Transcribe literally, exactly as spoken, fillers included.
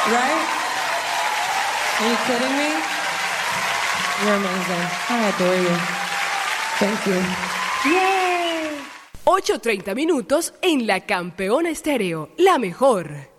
Right? Are you kidding me? You're amazing. I adore you. Thank you. Yay. ocho treinta minutos en La Campeona Estéreo, la mejor.